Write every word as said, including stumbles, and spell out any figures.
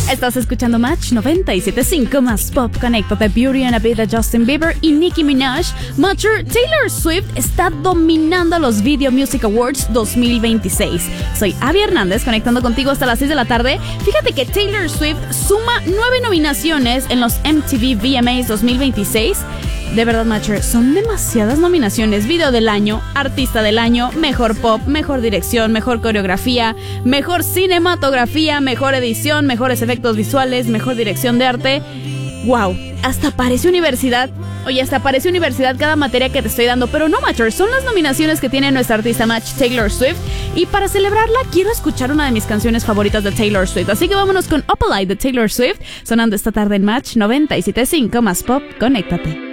Estás escuchando Match noventa y siete punto cinco más Pop. Conéctate. Beauty and a Bit de Justin Bieber y Nicki Minaj. Matcher, Taylor Swift está dominando los Video Music Awards dos mil veintiséis. Soy Abby Hernández, conectando contigo hasta las seis de la tarde. Fíjate que Taylor Swift suma nueve nominaciones en los M T V V M As dos mil veintiséis. De verdad, Matcher, son demasiadas nominaciones. Video del año, artista del año, mejor pop, mejor dirección, mejor coreografía, mejor cinematografía, mejor edición, mejores efectos visuales, mejor dirección de arte. ¡Wow! Hasta parece universidad. Oye, hasta parece universidad cada materia que te estoy dando. Pero no, Matcher, son las nominaciones que tiene nuestra artista Match, Taylor Swift. Y para celebrarla, quiero escuchar una de mis canciones favoritas de Taylor Swift. Así que vámonos con Opalite de Taylor Swift, sonando esta tarde en Match noventa y siete punto cinco más Pop. Conéctate.